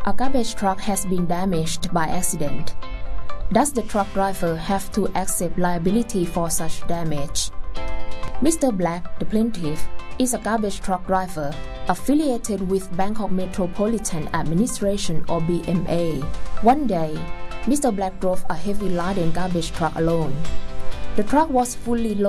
A garbage truck has been damaged by accident. Does the truck driver have to accept liability for such damage? Mr. Black, the plaintiff, is a garbage truck driver affiliated with Bangkok Metropolitan Administration or BMA. One day, Mr. Black drove a heavy-laden garbage truck alone. The truck was fully loaded